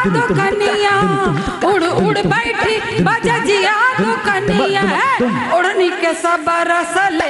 तो कन्या, उड़ उड़ बैठी बजजिया तो कन्या, उड़नी के सब रस ले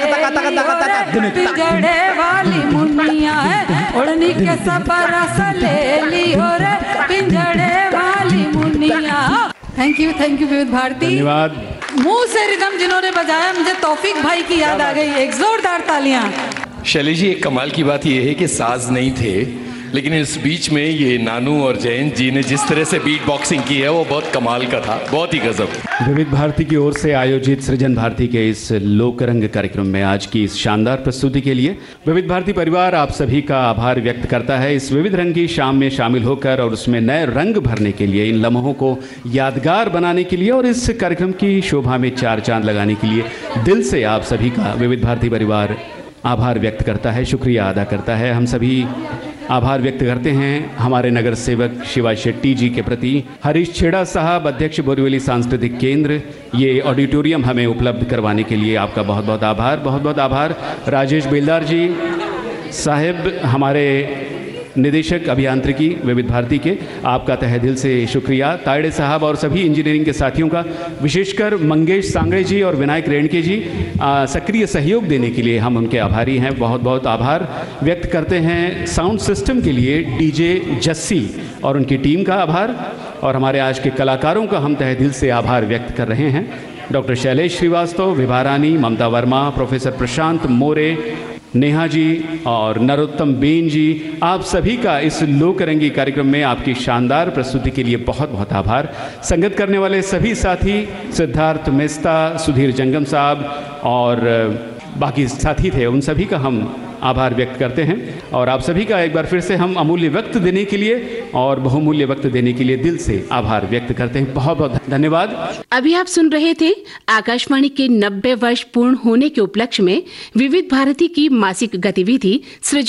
ली पिंजड़े वाली मुनिया है, उड़नी के सब रस ले ली और पिंजड़े वाली मुनिया। थैंक यू विविध भारती। धन्यवाद। मुंह से रिदम जिन्होंने बजाया, मुझे तौफीक भाई की याद आ गई। एक जोरदार तालियां। शैलेश जी, एक कमाल की बात यह है कि साज नहीं थे, लेकिन इस बीच में ये नानू और जयंत जी ने जिस तरह से बीट बॉक्सिंग की है वो बहुत कमाल का था, बहुत ही गजब। विविध भारती की ओर से आयोजित सृजन भारती के इस लोकरंग कार्यक्रम में आज की इस शानदार प्रस्तुति के लिए विविध भारती परिवार आप सभी का आभार व्यक्त करता है। इस विविध रंगी शाम में शामिल होकर और उसमें नए रंग भरने के लिए, इन लम्हों को यादगार बनाने के लिए और इस कार्यक्रम की शोभा में चार चांद लगाने के लिए दिल से आप सभी का विविध भारती परिवार आभार व्यक्त करता है, शुक्रिया अदा करता है। हम सभी आभार व्यक्त करते हैं हमारे नगर सेवक शिवा शेट्टी जी के प्रति, हरीश छेड़ा साहब, अध्यक्ष बोरीवली सांस्कृतिक केंद्र, ये ऑडिटोरियम हमें उपलब्ध करवाने के लिए आपका बहुत बहुत आभार, बहुत बहुत आभार। राजेश बेलदार जी साहब, हमारे निदेशक अभियांत्रिकी विविध भारती के, आपका तहे दिल से शुक्रिया। तायड़े साहब और सभी इंजीनियरिंग के साथियों का, विशेषकर मंगेश सांगड़े जी और विनायक रेणके जी सक्रिय सहयोग देने के लिए हम उनके आभारी हैं, बहुत बहुत आभार व्यक्त करते हैं। साउंड सिस्टम के लिए डीजे जस्सी और उनकी टीम का आभार, और हमारे आज के कलाकारों का हम तहे दिल से आभार व्यक्त कर रहे हैं। डॉक्टर शैलेश श्रीवास्तव, विभा रानी, ममता वर्मा, प्रोफेसर प्रशांत मोरे, नेहा जी और नरोत्तम बेन जी, आप सभी का इस लोकरंगी कार्यक्रम में आपकी शानदार प्रस्तुति के लिए बहुत बहुत आभार। संगत करने वाले सभी साथी, सिद्धार्थ मेस्ता, सुधीर जंगम साहब और बाकी साथी थे, उन सभी का हम आभार व्यक्त करते हैं। और आप सभी का एक बार फिर से हम अमूल्य वक्त देने के लिए और बहुमूल्य वक्त देने के लिए दिल से आभार व्यक्त करते हैं। बहुत बहुत धन्यवाद। अभी आप सुन रहे थे आकाशवाणी के 90 वर्ष पूर्ण होने के उपलक्ष्य में विविध भारती की मासिक गतिविधि सृजन